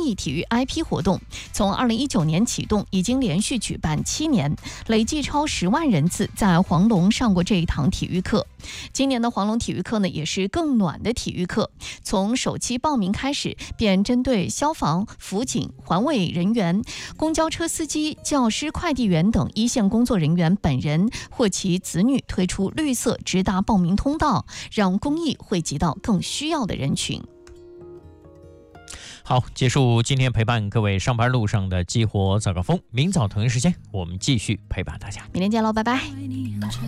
益体育 IP 活动，从2019年启动，已经连续举办7年，累计超10万人次在黄龙上过这一堂体育课。今年的黄龙体育课呢，也是更暖的体育课，从首期报名开始，便针对消防、辅警、环卫人员、公交车司机、教师、快递员等一线工作人员本人或其子女推出绿色直达报名通道，让公益惠及到更需要的人群。 好，结束今天陪伴各位上班路上的激活早高峰，明早同一时间我们继续陪伴大家。 明天见喽，拜拜。